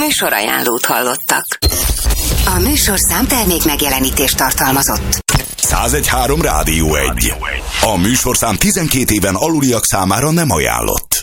Műsorajánlót hallottak. A műsorszám termék megjelenítést tartalmazott. 101.3 Rádió 1. A műsorszám 12 éven aluliak számára nem ajánlott.